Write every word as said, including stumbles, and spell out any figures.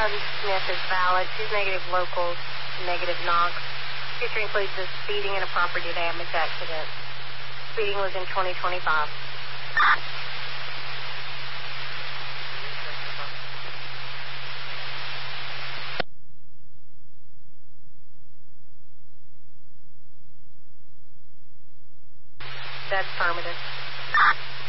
um, Smith is valid. She's negative locals, negative Knox. History includes the speeding and a property damage accident. Speeding was in twenty twenty-five. That's affirmative.